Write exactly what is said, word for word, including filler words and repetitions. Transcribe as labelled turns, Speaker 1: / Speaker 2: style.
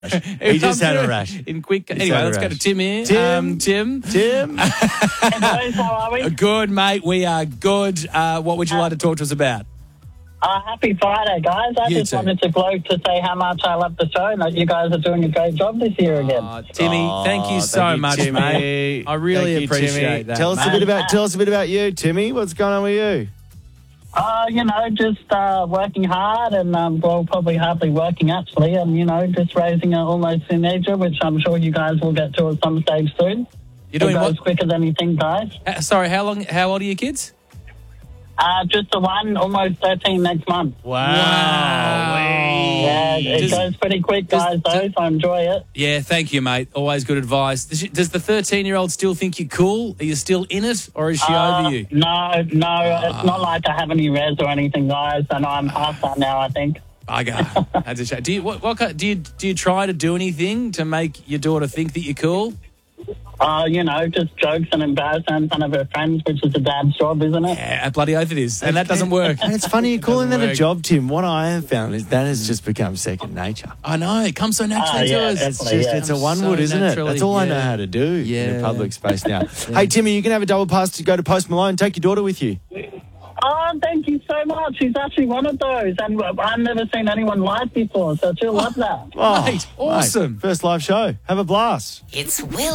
Speaker 1: He just had a rash.
Speaker 2: In quick.
Speaker 1: He's
Speaker 2: Anyway,
Speaker 1: had a
Speaker 2: let's go
Speaker 1: rash.
Speaker 2: to Tim here.
Speaker 1: Tim.
Speaker 2: Um, Tim.
Speaker 1: Tim.
Speaker 3: Hey boys, how are we?
Speaker 2: Good, mate. We are good. Uh, what would you like to talk to us about?
Speaker 3: Uh, happy Friday, guys. I
Speaker 2: You
Speaker 3: just
Speaker 2: too.
Speaker 3: wanted to gloat to say how much I love the show and that you guys are doing a great job this year again.
Speaker 2: Oh, Timmy,
Speaker 1: Oh,
Speaker 2: thank you so
Speaker 1: thank you,
Speaker 2: much,
Speaker 1: Timmy.
Speaker 2: mate. I really
Speaker 1: Thank you,
Speaker 2: appreciate
Speaker 1: Timmy.
Speaker 2: that.
Speaker 1: Tell us
Speaker 2: mate.
Speaker 1: a bit about. Tell us a bit about you, Timmy. What's going on with you?
Speaker 3: Uh, you know, just uh, working hard and, um, well, probably hardly working actually, and, you know, just raising an almost teenager, which I'm sure you guys will get to at some stage soon.
Speaker 2: You're doing
Speaker 3: it goes
Speaker 2: what?
Speaker 3: quicker than you think, guys.
Speaker 2: Uh, sorry, how long? How old are your kids?
Speaker 3: Uh, just the one, almost thirteen next month.
Speaker 2: Wow.
Speaker 3: Yeah, it
Speaker 2: Does-
Speaker 3: goes pretty quick,
Speaker 2: does-
Speaker 3: guys, though,
Speaker 2: does-
Speaker 3: so enjoy it.
Speaker 2: Yeah, thank you, mate. Always good advice. Does, she, does the thirteen-year-old still think you're cool? Are you still in it, or is she
Speaker 3: Uh,
Speaker 2: over you?
Speaker 3: No, no, it's not like I have any res or anything, guys. I know I'm past that now, I think.
Speaker 2: Bugger. That's a shame. Do you what, what kind- do you do you try to do anything to make your daughter think that you're cool?
Speaker 3: Uh, you know, just jokes and embarrassment in front of her friends, which is a dad's job, isn't it?
Speaker 2: Yeah, bloody oath it is, and that doesn't work.
Speaker 1: And it's funny you're calling that
Speaker 2: Doesn't
Speaker 1: a
Speaker 2: work.
Speaker 1: job, Tim. What I have found is that has just become second nature.
Speaker 2: I know it comes so naturally
Speaker 3: Ah, yeah,
Speaker 2: to us.
Speaker 1: It's
Speaker 3: Definitely,
Speaker 1: just,
Speaker 3: yeah.
Speaker 1: it's a
Speaker 2: Comes
Speaker 1: one
Speaker 2: so
Speaker 1: wood, isn't it?
Speaker 2: naturally,
Speaker 1: That's all I know
Speaker 2: yeah.
Speaker 1: how to do in
Speaker 2: Yeah.
Speaker 1: a public space now. Hey, Timmy, you can have a double pass to go to Post Malone. Take your daughter with you.
Speaker 3: Oh, thank you so much. She's actually one of those, and I've never seen anyone live before, so she'll love that.
Speaker 1: Oh,
Speaker 2: Mate, awesome.
Speaker 1: First live show. Have a blast.
Speaker 4: It's Will.